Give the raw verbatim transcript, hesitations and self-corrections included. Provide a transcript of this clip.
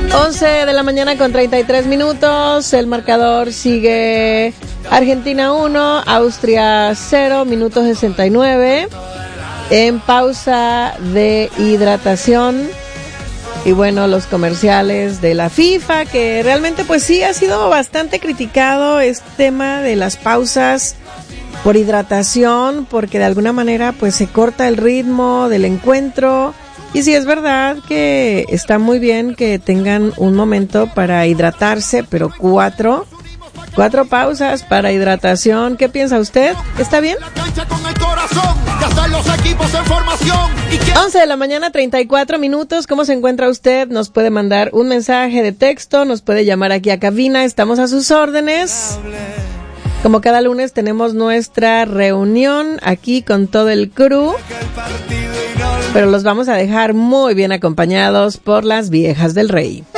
once de la mañana con treinta y tres minutos. El marcador sigue Argentina uno, Austria cero, minuto sesenta y nueve. En pausa de hidratación. Y bueno, los comerciales de la FIFA, que realmente pues sí ha sido bastante criticado este tema de las pausas por hidratación, porque de alguna manera pues se corta el ritmo del encuentro. Y sí es verdad que está muy bien que tengan un momento para hidratarse, pero cuatro, cuatro pausas para hidratación. ¿Qué piensa usted? ¿Está bien? once de la mañana, treinta y cuatro minutos. ¿Cómo se encuentra usted? Nos puede mandar un mensaje de texto, nos puede llamar aquí a cabina, estamos a sus órdenes. Como cada lunes tenemos nuestra reunión aquí con todo el crew, pero los vamos a dejar muy bien acompañados por las viejas del Rey.